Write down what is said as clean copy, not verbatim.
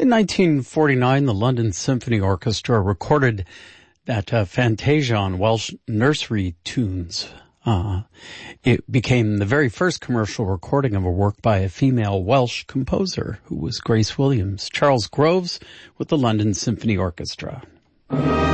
In 1949, the London Symphony Orchestra recorded that Fantasia on Welsh nursery tunes. It became the very first commercial recording of a work by a female Welsh composer, who was Grace Williams. Charles Groves with the London Symphony Orchestra.